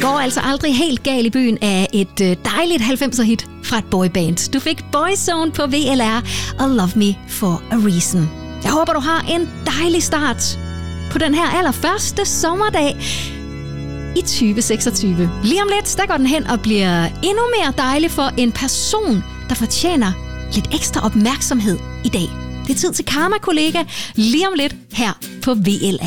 går altså aldrig helt galt i byen af et dejligt 90'er hit fra et boyband. Du fik Boyzone på VLR og Love Me For A Reason. Jeg håber, du har en dejlig start på den her allerførste sommerdag i 2026. Lige om lidt, der går den hen og bliver endnu mere dejlig for en person, der fortjener lidt ekstra opmærksomhed i dag. Det er tid til Karma, kollega, lige om lidt her på VLR.